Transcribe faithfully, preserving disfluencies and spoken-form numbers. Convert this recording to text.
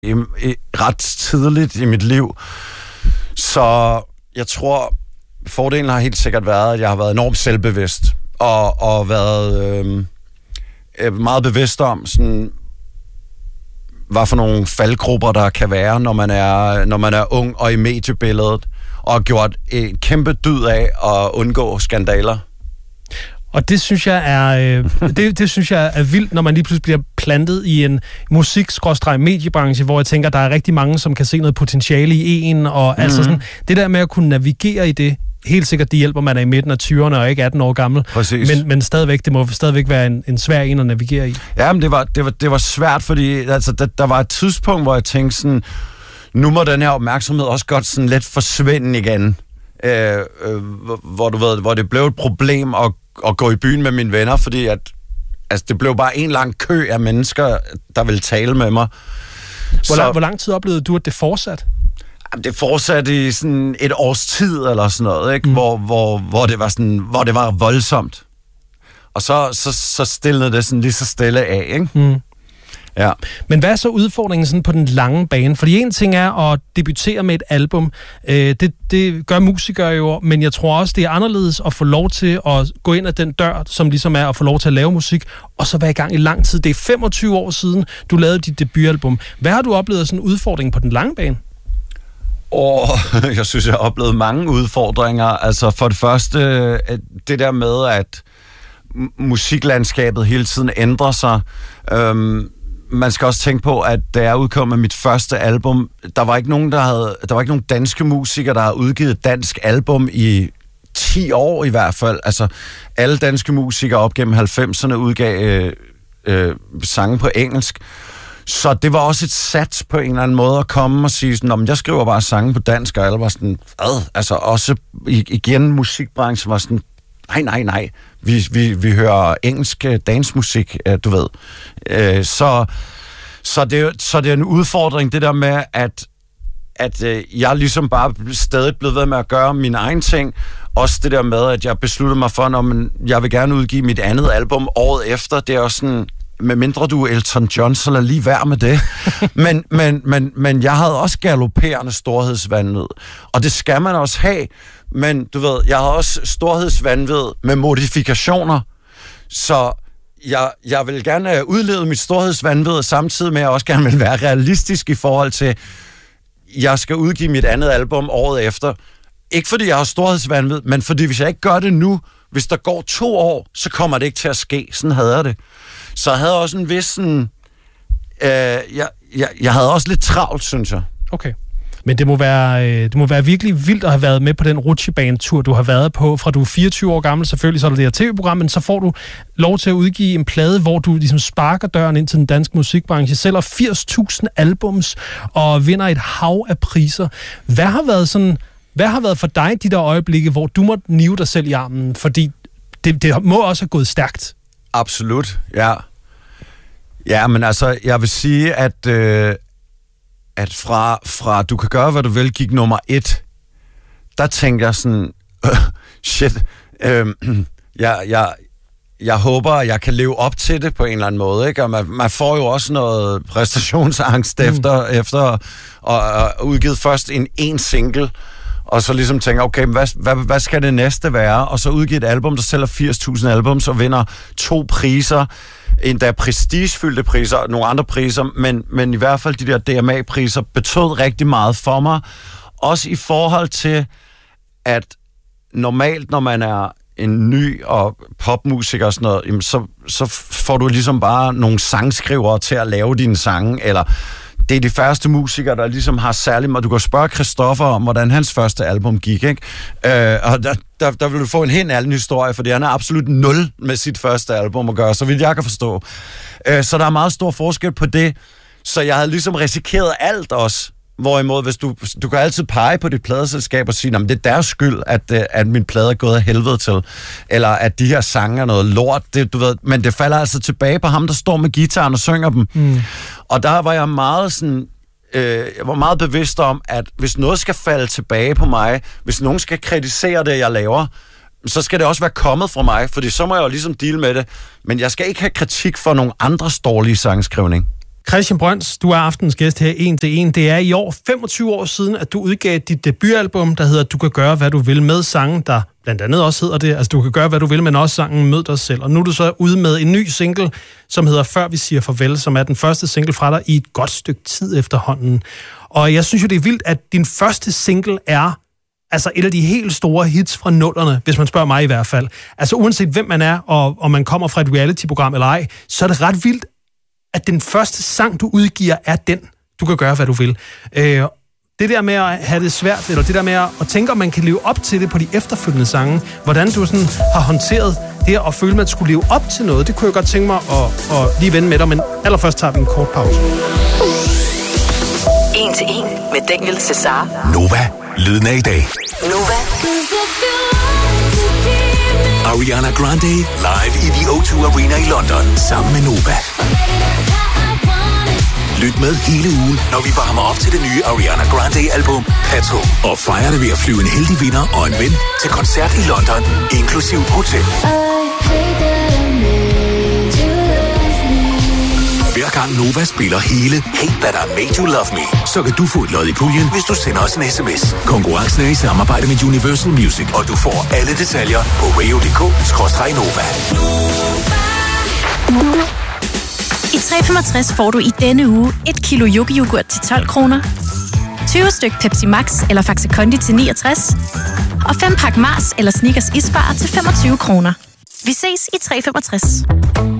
i, i, ret tidligt i mit liv. Så jeg tror, fordelen har helt sikkert været, at jeg har været enormt selvbevidst, og, og været øh, meget bevidst om, sådan, hvad for nogle faldgrupper der kan være, når man er, når man er ung og i mediebilledet, og har gjort en kæmpe dyd af at undgå skandaler. Og det synes jeg er øh, det, det synes jeg er vildt, når man lige pludselig bliver plantet i en musik-mediebranche, hvor jeg tænker, der er rigtig mange, som kan se noget potentiale i en, og mm-hmm. altså sådan, det der med at kunne navigere i det, helt sikkert det hjælper, man er i midten af tyverne og ikke atten år gammel. Præcis. Men, men stadigvæk, det må stadigvæk være en, en svær en at navigere i. Ja, men det var, det var, det var svært, fordi altså, der, der var et tidspunkt, hvor jeg tænkte sådan, nu må den her opmærksomhed også godt sådan lidt forsvinde igen. Øh, øh, hvor, du ved, hvor det blev et problem at, at gå i byen med mine venner, fordi at, altså, det blev bare en lang kø af mennesker, der ville tale med mig. Hvor, Så, lang, hvor lang tid oplevede du, at det fortsatte? Det fortsatte i sådan et års tid eller sådan noget, ikke? Mm. Hvor, hvor, hvor, det var sådan, hvor det var voldsomt. Og så, så, så stillede det sådan lige så stille af, ikke? Mm. Ja. Men hvad er så udfordringen sådan på den lange bane? Fordi en ting er at debutere med et album. Øh, det, det gør musikere jo, men jeg tror også, det er anderledes at få lov til at gå ind ad den dør, som ligesom er at få lov til at lave musik, og så være i gang i lang tid. Det er femogtyve år siden, du lavede dit debutalbum. Hvad har du oplevet sådan en udfordring på den lange bane? Og jeg synes, jeg har oplevet mange udfordringer. Altså for det første, det der med, at musiklandskabet hele tiden ændrer sig. Øhm, man skal også tænke på, at da jeg udkom med mit første album, der var ikke nogen, der havde, der var ikke nogen danske musikere, der har udgivet et dansk album i ti år i hvert fald. Altså alle danske musikere op gennem halvfemserne udgav øh, øh, sange på engelsk. Så det var også et sats på en eller anden måde at komme og sige sådan, jeg skriver bare sange på dansk, og alle var sådan, ad. Altså også igen musikbranchen var sådan, nej, nej, nej, vi, vi, vi hører engelsk dansmusik, du ved. Så, så, det, så det er en udfordring, det der med, at, at jeg ligesom bare stadig blevet ved med at gøre mine egne ting. Også det der med, at jeg besluttede mig for, når jeg vil gerne udgive mit andet album året efter, det er også sådan, med mindre du er Elton John, så lad lige være med det. men, men, men, men jeg havde også galopperende storhedsvanvid. Og det skal man også have. Men du ved, jeg havde også storhedsvanvid med modifikationer. Så jeg, jeg vil gerne udlede mit storhedsvanvid, samtidig med at jeg også gerne vil være realistisk i forhold til, jeg skal udgive mit andet album året efter. Ikke fordi jeg har storhedsvanvid, men fordi hvis jeg ikke gør det nu, hvis der går to år, så kommer det ikke til at ske. Sådan havde jeg det. Så jeg havde også en vis sådan, øh, jeg, jeg, jeg havde også lidt travlt, synes jeg. Okay. Men det må være, øh, det må være virkelig vildt at have været med på den rutsjebanetur, du har været på, fra du er fireogtyve år gammel, selvfølgelig så er det det her tv-program, men så får du lov til at udgive en plade, hvor du ligesom sparker døren ind til den danske musikbranche, sælger firs tusind albums og vinder et hav af priser. Hvad har været sådan, hvad har været for dig de der øjeblikke, hvor du måtte nive dig selv i armen? Fordi det, det må også have gået stærkt. Absolut, ja. Ja, men altså, jeg vil sige, at, øh, at fra, fra du kan gøre, hvad du vil, gik nummer et, der tænker jeg sådan, øh, shit, øh, jeg, jeg, jeg håber, at jeg kan leve op til det på en eller anden måde, ikke? Og man, man får jo også noget præstationsangst mm. efter, efter at, at udgive først en en single, og så ligesom tænker, okay, hvad, hvad, hvad skal det næste være? Og så udgive et album, der sælger firs tusind albums og vinder to priser, endda prestigefyldte priser, nogle andre priser, men, men i hvert fald de der D M A-priser betød rigtig meget for mig. Også i forhold til, at normalt, når man er en ny og popmusiker og sådan noget, jamen så, så får du ligesom bare nogle sangskrivere til at lave dine sange, eller det er de første musikere, der ligesom har særligt, og du kan spørge Christoffer om, hvordan hans første album gik, ikke? Øh, og der, der, der vil du få en helt anden historie, fordi han er absolut nul med sit første album at gøre, så vidt jeg kan forstå. Øh, så der er meget stor forskel på det, så jeg havde ligesom risikeret alt også. Hvorimod, hvis du, du kan altid pege på dit pladeselskab og sige, at det er deres skyld, at, at min plade er gået af helvede til, eller at de her sange er noget lort, det, du ved, men det falder altså tilbage på ham, der står med guitaren og synger dem. Mm. Og der var jeg meget sådan, øh, jeg var meget bevidst om, at hvis noget skal falde tilbage på mig, hvis nogen skal kritisere det, jeg laver, så skal det også være kommet fra mig, fordi så må jeg jo ligesom deal med det, men jeg skal ikke have kritik for nogle andres dårlige sangskrivning. Christian Brøns, du er aftenens gæst her en til en. Det er i år femogtyve år siden, at du udgav dit debutalbum, der hedder Du kan gøre, hvad du vil, med sangen, der blandt andet også hedder det. Altså, du kan gøre, hvad du vil, men også sangen Mød dig selv. Og nu er du så ude med en ny single, som hedder Før vi siger farvel, som er den første single fra dig i et godt stykke tid efterhånden. Og jeg synes jo, det er vildt, at din første single er altså et af de helt store hits fra nullerne, hvis man spørger mig i hvert fald. Altså uanset hvem man er, og om man kommer fra et reality-program eller ej, så er det ret vildt, at den første sang, du udgiver, er den. Du kan gøre, hvad du vil. Øh, det der med at have det svært, eller det der med at tænke, om man kan leve op til det på de efterfølgende sange, hvordan du sådan har håndteret det at føle, at man skulle leve op til noget, det kunne jeg godt tænke mig at, at lige vende med dig, men allerførst tager vi en kort pause. En til en med Daniel Cesar. Nova, lyden af i dag. Nova. Ariana Grande live i The O to Arena i London sammen med Nova. Lyt med hele ugen, når vi varmer op til det nye Ariana Grande-album Pato. Og fejrer det ved at flyve en heldig vinder og en ven til koncert i London, inklusiv hotel. Hver gang Nova spiller hele Hate That I Made You Love Me, så kan du få et lod i puljen, hvis du sender os en sms. Konkurrencen er i samarbejde med Universal Music, og du får alle detaljer på radio punktum d k skråstreg nova. I tre komma femogtres får du i denne uge et kilo yoghurt til tolv kroner, tyve styk Pepsi Max eller Faxe Kondi til niogtres, og fem pak Mars eller Snickers isbar til femogtyve kroner. Vi ses i tre komma femogtres.